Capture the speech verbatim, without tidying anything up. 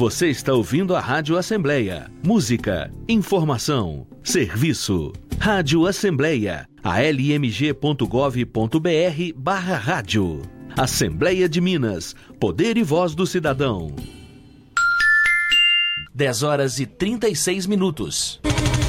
Você está ouvindo a Rádio Assembleia. Música, informação, serviço. Rádio Assembleia, a l m g ponto gov ponto b r barra rádio. Assembleia de Minas, poder e voz do cidadão. dez horas e trinta e seis minutos.